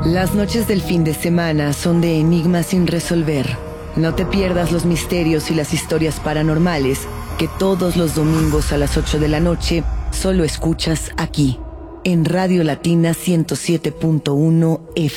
Las noches del fin de semana son de enigmas sin resolver. No te pierdas los misterios y las historias paranormales que todos los domingos a las 8 de la noche solo escuchas aquí, en Radio Latina 107.1 FM.